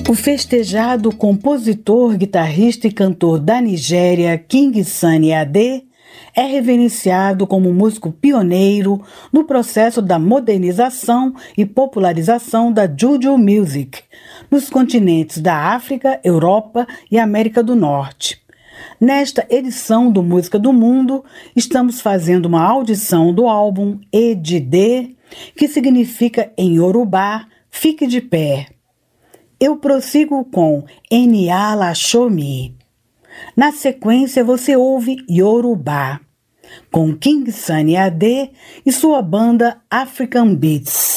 O festejado compositor, guitarrista e cantor da Nigéria, King Sunny Ade, é reverenciado como músico pioneiro no processo da modernização e popularização da Juju Music nos continentes da África, Europa e América do Norte. Nesta edição do Música do Mundo, estamos fazendo uma audição do álbum Edide, que significa em Yorubá, fique de pé. Eu prossigo com Eniala Shomi. Na sequência, você ouve Yorubá, com King Sunny Ade e sua banda African Beats.